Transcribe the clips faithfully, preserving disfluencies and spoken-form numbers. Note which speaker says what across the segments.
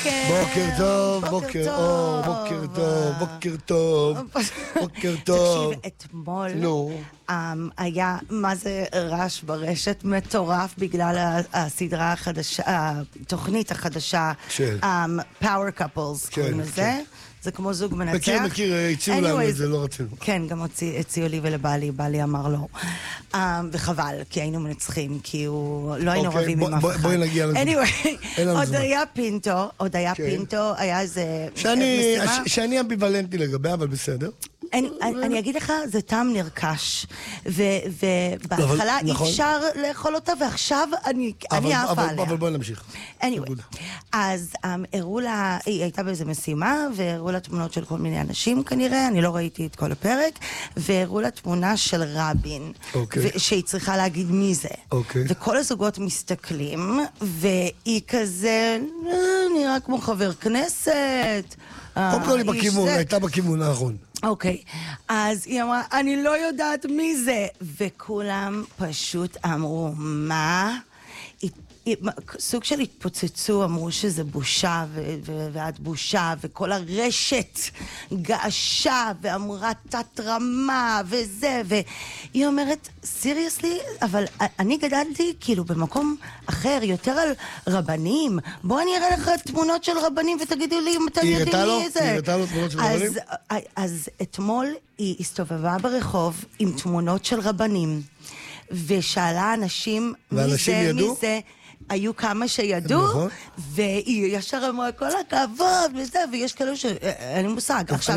Speaker 1: בוקר.
Speaker 2: בוקר טוב, בוקר אור, בוקר טוב, בוקר טוב, בוקר טוב.
Speaker 1: תקשיב, אתמול
Speaker 2: נו.
Speaker 1: היה, מה זה רעש ברשת מטורף בגלל הסדרה החדשה, התוכנית החדשה,
Speaker 2: של.
Speaker 1: Power Couples, קוראים לזה. זה כמו זוג מנצח.
Speaker 2: מכיר, מכיר, הציעו לנו את זה, לא רצינו.
Speaker 1: כן, גם הציעו לי ולבעלי, בעלי אמר לא. וחבל, כי היינו מנצחים, כי הוא לא היינו רבים עם אף אחד.
Speaker 2: בואי נגיע לזה.
Speaker 1: anyway, עוד היה פינטו, עוד היה פינטו, היה איזה משימה.
Speaker 2: שאני אמביוולנטי לגבי, אבל בסדר.
Speaker 1: אני אגיד לך, זה טעם נרכש, ובהתחלה אי אפשר לאכול אותה, ועכשיו אני עפה עליה.
Speaker 2: אבל בואי נמשיך.
Speaker 1: anyway, אז הראו לה, היא הייתה באיזה משימה, והראו לה תמונות של כל מיני אנשים כנראה, אני לא ראיתי את כל הפרק, והראו לה תמונה של רבין, שהיא צריכה להגיד מי זה. וכל הזוגות מסתכלים, והיא כזה, נראה כמו חבר כנסת.
Speaker 2: קודם כל היא בכיוון, הייתה בכיוון האחרון.
Speaker 1: אוקיי, אז היא אמרה, אני לא יודעת מי זה, וכולם פשוט אמרו, מה? סוג של התפוצצו, אמרו שזה בושה, ועד בושה, וכל הרשת געשה, ואמרה תת רמה, וזה, והיא אומרת, סיריוסלי, אבל אני גדלתי כאילו במקום אחר, יותר על רבנים, בוא אני אראה לך תמונות של רבנים, ותגידו לי אם אתם יודעים מי זה.
Speaker 2: היא הראתה לו תמונות של רבנים?
Speaker 1: אז אתמול היא הסתובבה ברחוב עם תמונות של רבנים, ושאלה אנשים מי זה, מי זה, היו כמה שידעו, והיא ישר אמרה כל הכבוד וזה, ויש כאלו שאין לי מושג. עכשיו,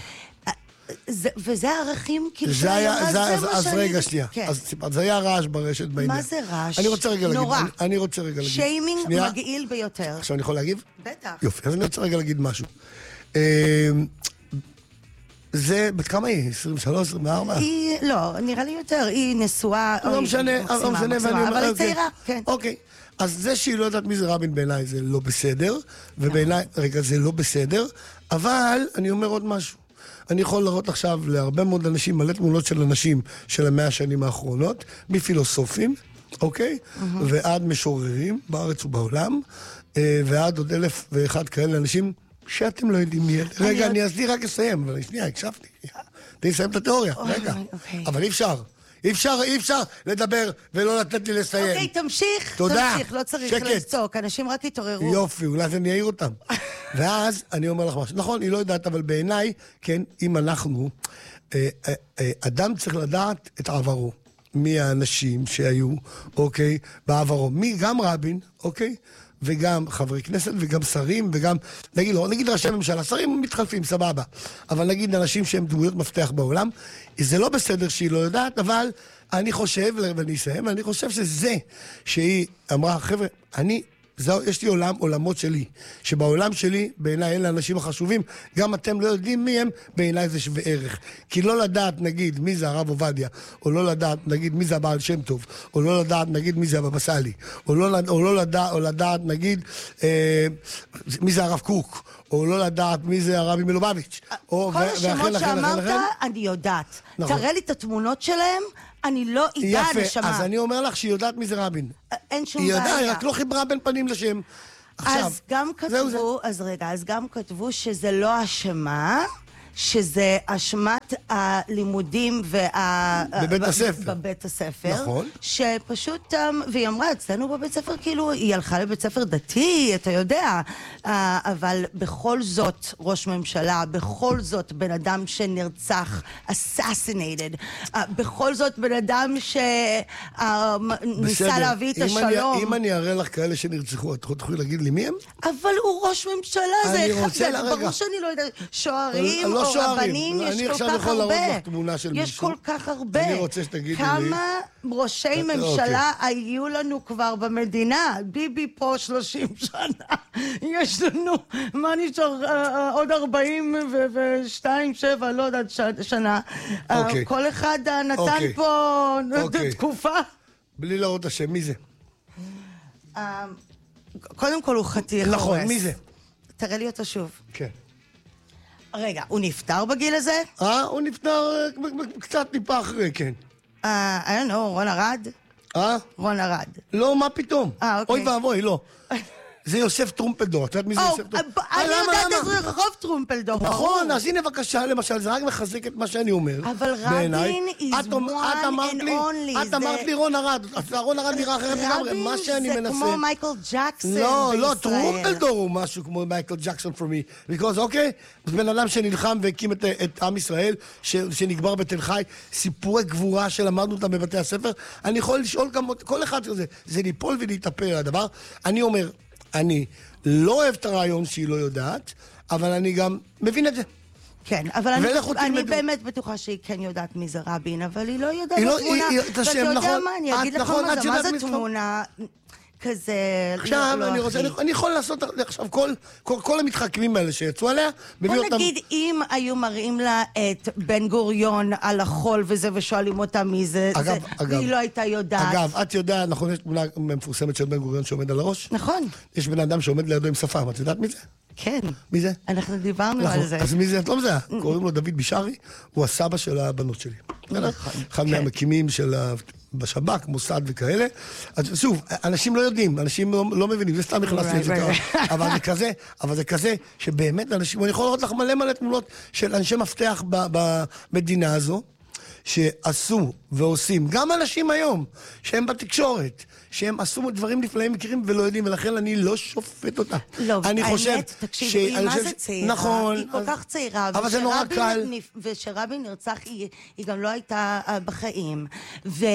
Speaker 1: וזה הערכים כאילו
Speaker 2: זה היה, אז רגע שנייה, אז היה רעש ברשת בעניין.
Speaker 1: מה זה רעש?
Speaker 2: אני רוצה רגע להגיד,
Speaker 1: נורא.
Speaker 2: אני רוצה רגע להגיד.
Speaker 1: שיימינג מגעיל ביותר.
Speaker 2: עכשיו אני יכול להגיב?
Speaker 1: בטח.
Speaker 2: יופי, אז אני רוצה רגע להגיד משהו. זה, בת כמה היא? עשרים ושלוש, עשרים וארבע?
Speaker 1: היא, לא, נראה לי יותר, היא נשואה,
Speaker 2: לא משנה, לא משנה,
Speaker 1: אבל היא צעירה, כן.
Speaker 2: אוקיי. אז זה שהיא לא יודעת מי זה רבין בעיניי זה לא בסדר, ובעיניי, רגע, זה לא בסדר, אבל אני אומר עוד משהו. אני יכול להראות עכשיו להרבה מאוד אנשים, מלא תמונות של אנשים של המאה השנים האחרונות, מפילוסופים, אוקיי? ועד משוררים בארץ ובעולם, ועד עוד אלף ואחד כאלה אנשים שאתם לא יודעים מי. רגע, אני אסדי רק אסיים, אבל שנייה, הקשבתי. תני לסיים את התיאוריה, רגע. אבל אי אפשר. אי אפשר, אי אפשר לדבר ולא לתת לי לסיים.
Speaker 1: אוקיי, תמשיך.
Speaker 2: תודה.
Speaker 1: תמשיך, לא צריך לצעוק. אנשים רק יתעוררו.
Speaker 2: יופי, אולי אני אעיר אותם. ואז אני אומר לך משהו. נכון, היא לא יודעת, אבל בעיניי, כן, אם אנחנו, אדם צריך לדעת את עברו. מי האנשים שהיו, אוקיי, בעברו. מי, גם רבין, אוקיי? וגם חברי כנסת, וגם שרים, וגם, נגיד, לא, נגיד ראשי ממשלה, שרים מתחלפים, סבבה. אבל נגיד אנשים שהם דמויות מפתח בעולם, זה לא בסדר שהיא לא יודעת, אבל אני חושב, ואני אסיים, אני חושב שזה שהיא אמרה, חבר'ה, אני, זהו, יש לי עולם, עולמות שלי, שבעולם שלי, בעיניי אלה האנשים החשובים, גם אתם לא יודעים מי הם, בעיניי זה שווה ערך. כי לא לדעת, נגיד, מי זה הרב עובדיה, או לא לדעת, נגיד, מי זה הבעל שם טוב, או לא לדעת, נגיד, מי זה הבבא סאלי, או לא, או לא לדעת, או לדעת, נגיד, אה, מי זה הרב קוק, או לא לדעת מי זה הרבי מלובביץ'.
Speaker 1: כל השמות שאמרת, אני יודעת. תראה לי את התמונות שלהם, אני לא אידה נשמה.
Speaker 2: אז אני אומר לך שהיא יודעת מי זה רבין.
Speaker 1: אין שום
Speaker 2: בעיה.
Speaker 1: בעיה.
Speaker 2: היא יודעת, רק לא חיברה בין פנים לשם.
Speaker 1: אז גם כתבו, אז רגע, אז גם כתבו שזה לא אשמה, שזה אשמת הלימודים וה...
Speaker 2: בבית הספר.
Speaker 1: בבית הספר.
Speaker 2: נכון.
Speaker 1: שפשוט, והיא אמרה, אצלנו בבית ספר, כאילו, היא הלכה לבית ספר דתי, אתה יודע, אבל בכל זאת, ראש ממשלה, בכל זאת, בן אדם שנרצח, assassinated, בכל זאת, בן אדם שניסה להביא את השלום.
Speaker 2: אם אני אראה לך כאלה שנרצחו, את תוכלי להגיד לי מי הם?
Speaker 1: אבל הוא ראש ממשלה, זה ברור שאני לא יודעת, שוערים, או רבנים, יש כל כך הרבה. יש כל כך הרבה.
Speaker 2: אני רוצה שתגידי לי.
Speaker 1: כמה ראשי ממשלה היו לנו כבר במדינה? ביבי פה שלושים שנה. יש לנו, מה נשאר, עוד ארבעים ושתיים, שבע, לא יודעת, שנה. כל אחד נתן פה תקופה.
Speaker 2: בלי להראות השם, מי זה?
Speaker 1: קודם כל הוא חתיך הורס.
Speaker 2: נכון, מי זה?
Speaker 1: תראה לי אותו שוב.
Speaker 2: כן.
Speaker 1: רגע, הוא נפטר בגיל הזה?
Speaker 2: אה, הוא נפטר קצת טיפה אחרי, כן.
Speaker 1: אה, לא, רון ארד?
Speaker 2: אה?
Speaker 1: רון ארד.
Speaker 2: לא, מה פתאום?
Speaker 1: אה, אוקיי.
Speaker 2: אוי ואבוי, לא. זה יוסף טרומפלדור. את יודעת מי זה יוסף טרומפלדור?
Speaker 1: אני יודעת איזה רחוב טרומפלדור.
Speaker 2: נכון, אז הנה בבקשה, למשל, זה רק מחזק את מה שאני אומר.
Speaker 1: אבל רבין is one and only.
Speaker 2: את אמרת לי רון ארד, רון ארד נראה אחרת לגמרי, מה שאני מנסה.
Speaker 1: רבין זה כמו מייקל ג'קסון בישראל.
Speaker 2: לא, לא, טרומפלדור הוא משהו כמו מייקל ג'קסון for me. because, אוקיי, זה בן אדם שנלחם והקים את עם ישראל, שנגבר בתל חי, סיפורי גבורה שלמדנו אותם בבתי הספר. אני יכול לשאול גם כל אחד כזה, זה ליפול ולהתאפר הדבר. אני אומר, אני לא אוהב את הרעיון שהיא לא יודעת, אבל אני גם מבין את זה.
Speaker 1: כן, אבל אני, אני באמת בטוחה שהיא כן יודעת מי זה רבין, אבל היא לא יודעת את התמונה. ואתה יודע מה, אני אגיד לך מה זה, מה זה תמונה כזה...
Speaker 2: עכשיו, אני רוצה, אני יכול לעשות עכשיו כל המתחכמים האלה שיצאו עליה,
Speaker 1: בוא נגיד, אם היו מראים לה את בן גוריון על החול וזה, ושואלים אותה מי זה, והיא לא הייתה יודעת.
Speaker 2: אגב, את יודעת, נכון, יש תמונה מפורסמת של בן גוריון שעומד על הראש?
Speaker 1: נכון.
Speaker 2: יש בן אדם שעומד לידו עם שפם, את יודעת מי זה?
Speaker 1: כן.
Speaker 2: מי זה?
Speaker 1: אנחנו דיברנו על זה.
Speaker 2: אז מי זה? את לא מזהה. קוראים לו דוד בישרי, הוא הסבא של הבנות שלי. אחד מהמקימים של בשב"כ, מוסד וכאלה. אז שוב, אנשים לא יודעים, אנשים לא מבינים, זה סתם נכנסתי את זה ככה. אבל זה כזה, אבל זה כזה שבאמת אנשים, אני יכול לראות לך מלא מלא תמונות של אנשי מפתח במדינה הזו, שעשו ועושים, גם אנשים היום, שהם בתקשורת, שהם עשו דברים נפלאים מכירים ולא יודעים, ולכן אני לא שופט אותה.
Speaker 1: לא, האמת, תקשיב, היא מה זה צעירה?
Speaker 2: נכון.
Speaker 1: היא כל כך צעירה.
Speaker 2: אבל זה נורא קל.
Speaker 1: ושרבין נרצח, היא גם לא הייתה בחיים. ו...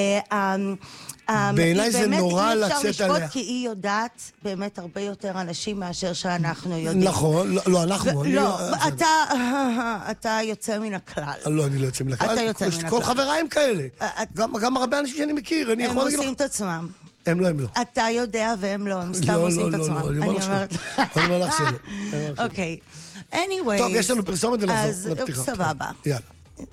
Speaker 2: בעיניי זה נורא לצאת עליה.
Speaker 1: היא באמת אי אפשר לשפוט, כי היא יודעת באמת הרבה יותר אנשים מאשר שאנחנו יודעים.
Speaker 2: נכון, לא, אנחנו.
Speaker 1: לא, אתה יוצא מן הכלל.
Speaker 2: לא, אני לא יוצא מן הכלל.
Speaker 1: אתה יוצא מן הכלל.
Speaker 2: כל חבריים כאלה. גם הרבה אנשים שאני מכיר.
Speaker 1: הם עושים את עצמם.
Speaker 2: הם לא, הם לא.
Speaker 1: אתה יודע והם לא, הם סתם עושים את עצמם.
Speaker 2: לא, לא, לא, אני אומר לך שלא.
Speaker 1: אוקיי. anyways.
Speaker 2: טוב, יש לנו פרסומת ולחזור לפתיחה.
Speaker 1: אז סבבה.
Speaker 2: יאללה.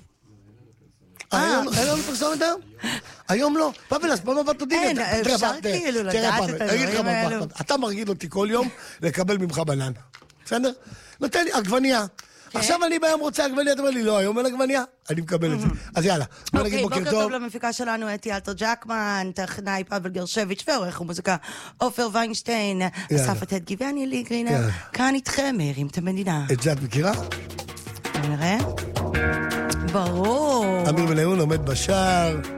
Speaker 2: היום לא פרסומת היום? היום לא. פאבלס, בוא נובע תודיע.
Speaker 1: אין, אפשר כאילו לדעת את הדברים האלו.
Speaker 2: אתה מרגיל אותי כל יום לקבל ממך בננה. בסדר? נותן לי עגבנייה. עכשיו אני ביום רוצה עגבנייה, אתה אומר לי, לא, היום אין עגבנייה, אני מקבל את זה. אז יאללה, בוא נגיד בוקר טוב.
Speaker 1: בוקר טוב למפיקה שלנו, אתי אלתר ג'קמן, טכנאי פאבל גרשביץ' ועורך ומוזיקה עופר ויינשטיין, אסף עתד גיבי, אני לי גרינר, כאן איתכם, מהרים את המדינה.
Speaker 2: את זה את מכירה?
Speaker 1: נראה. ברור.
Speaker 2: אמיר בניון עומד בשער.